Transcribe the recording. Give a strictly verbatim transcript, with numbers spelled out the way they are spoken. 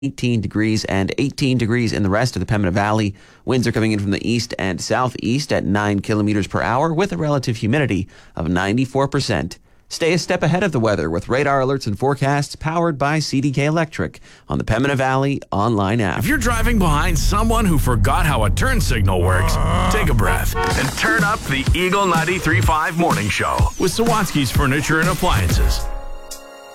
eighteen degrees and eighteen degrees in the rest of the Pembina Valley. Winds are coming in from the east and southeast at nine kilometers per hour with a relative humidity of ninety-four percent. Stay a step ahead of the weather with radar alerts and forecasts powered by C D K Electric on the Pembina Valley online app. If you're driving behind someone who forgot how a turn signal works, take a breath and turn up the Eagle ninety-three point five Morning Show with Sawatsky's Furniture and Appliances.